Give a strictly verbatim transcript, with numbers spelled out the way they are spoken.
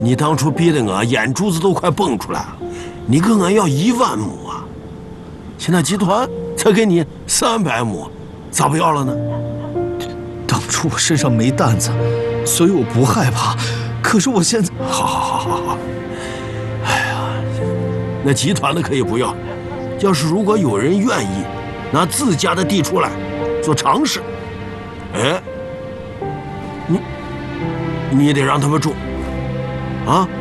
你当初逼得我眼珠子都快蹦出来了，你跟俺要一万亩啊！现在集团才给你三百亩，咋不要了呢？ 当初我身上没担子，所以我不害怕。可是我现在…… 好，好，好，好，好。哎呀，那集团的可以不要。要是如果有人愿意拿自家的地出来做尝试，哎，你你得让他们种，啊。